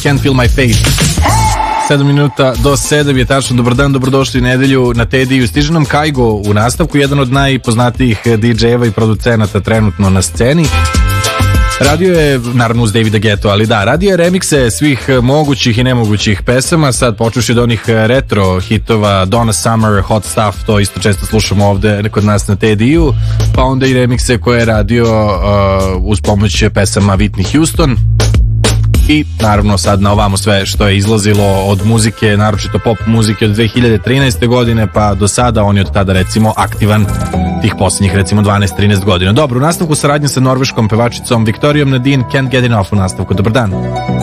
Can't Feel My Face. 7 minuta do 7 je tačno. Dobar dan, dobrodošli nedelju na Tediju. Stiže nam Kaigo u nastavku, jedan od najpoznatijih DJ-eva i producenata trenutno na sceni. Radio je, naravno uz Davida Guetta, ali da, radio je remikse svih mogućih i nemogućih pesama, sad počuši od onih retro hitova, Donna Summer, Hot Stuff, to isto često slušamo ovde kod nas na Tediju, pa onda i remikse koje je radio uz pomoć pesama Whitney Houston. I naravno sad na ovamo sve što je izlazilo od muzike, naročito pop muzike od 2013. godine pa do sada, on je od tada recimo aktivan tih posljednjih recimo 12-13 godina. Dobro, u nastavku saradnje sa norveškom pevačicom Viktorijom Nadine, Can't Get Enough u nastavku. Dobar dan.